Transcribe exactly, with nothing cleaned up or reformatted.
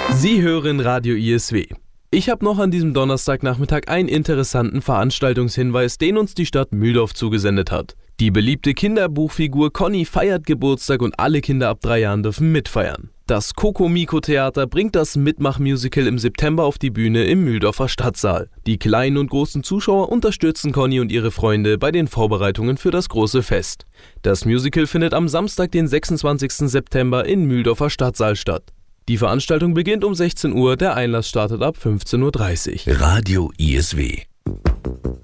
Sie hören Radio I S W. Ich habe noch an diesem Donnerstagnachmittag einen interessanten Veranstaltungshinweis, den uns die Stadt Mühldorf zugesendet hat. Die beliebte Kinderbuchfigur Conny feiert Geburtstag und alle Kinder ab drei Jahren dürfen mitfeiern. Das Coco-Miko-Theater bringt das Mitmach-Musical im September auf die Bühne im Mühldorfer Stadtsaal. Die kleinen und großen Zuschauer unterstützen Conny und ihre Freunde bei den Vorbereitungen für das große Fest. Das Musical findet am Samstag, den sechsundzwanzigsten September in Mühldorfer Stadtsaal statt. Die Veranstaltung beginnt um sechzehn Uhr, der Einlass startet ab fünfzehn Uhr dreißig. Radio I S W.